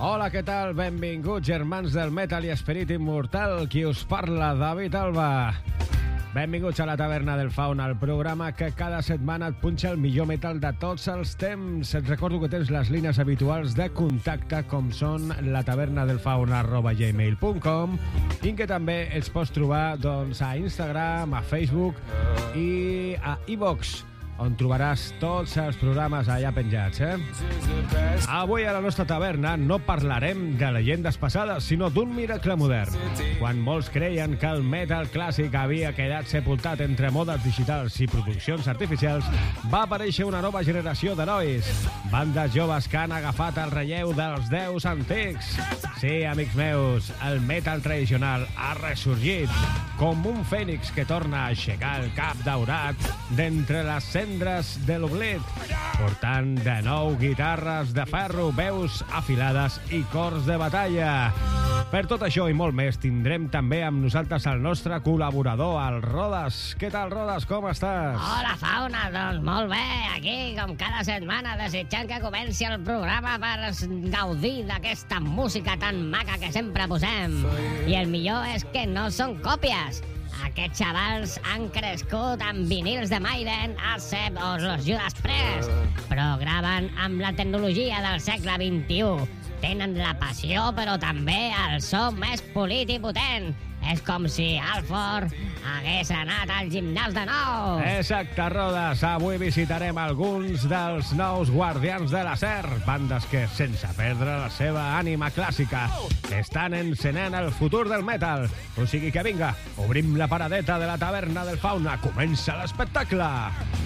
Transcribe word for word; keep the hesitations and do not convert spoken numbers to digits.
Hola, què tal? Benvinguts, germans del metal i esperit immortal. Qui us parla, David Alba. Benvinguts a la Taverna del Fauna, el programa que cada setmana et punxa el millor metal de tots els temps. Et recordo que tens les línies habituals de contacte, com són la tavernadelfauna arroba gmail punt com, i que també els pots trobar doncs, a Instagram, a Facebook i a iVox, on trobaràs tots els programes allà penjats, eh? Avui a la nostra taverna no parlarem de llegendes passades, sinó d'un miracle modern. Quan molts creien que el metal clàssic havia quedat sepultat entre modes digitals i produccions artificials, va aparèixer una nova generació d'herois, bandes joves que han agafat el relleu dels déus antics. Sí, amics meus, el metal tradicional ha ressorgit com un fènix que torna a aixecar el cap daurat d'entre les cendres de l'oblit, portant de nou guitarres de ferro, veus afilades i cors de batalla. Per tot això i molt més tindrem també amb nosaltres el nostre col·laborador, el Rodas. Què tal, Rodas? Com estàs? Hola, Fauna. Doncs molt bé, aquí com cada setmana desitjant que comenci el programa per gaudir d'aquesta música tan maca que sempre posem. I el millor és que no són còpies. Aquests xavals han crescut amb vinils de Maiden, Accept o los Judas Priest, però graven amb la tecnologia del segle vint-i-u. Tenen la passió, però també el so més polit i potent. És com si Halford hagués anat al gimnàs de nou. Exacte, Rodas. Avui visitarem alguns dels nous guardians de l'acer, bandes que, sense perdre la seva ànima clàssica, estan encenent el futur del metal. O sigui que vinga, obrim la paradeta de la Taverna del Fauna. Comença l'espectacle!